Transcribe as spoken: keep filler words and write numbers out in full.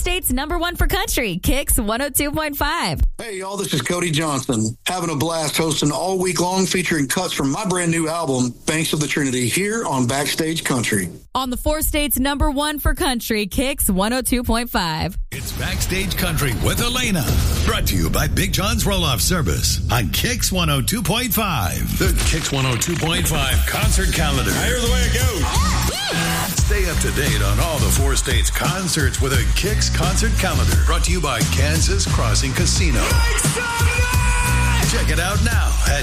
state's number one for country, Kicks one oh two point five. Hey, y'all, this is Cody Johnson. Having a blast hosting all week long, featuring cuts from my brand new album, Banks of the Trinity, here on Backstage Country. On the four state's number one for country, Kicks one oh two point five. It's Backstage Country with Elena. Brought to you by Big John's Roll-Off Service on Kicks one oh two point five. The Kicks one oh two point five concert calendar. Now here's the way it goes. Stay up to date on all the four states concerts with a Kicks concert calendar. Brought to you by Kansas Crossing Casino. Check it out now at